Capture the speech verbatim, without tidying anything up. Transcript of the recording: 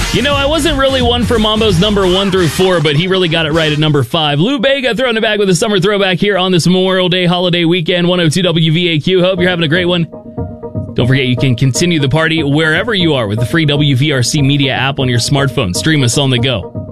You know, I wasn't really one for Mambo's number one through four, but he really got it right at number five. Lou Bega throwing it back with a summer throwback here on this Memorial Day holiday weekend. one oh two W V A Q. Hope you're having a great one. Don't forget you can continue the party wherever you are with the free W V R C Media app on your smartphone. Stream us on the go.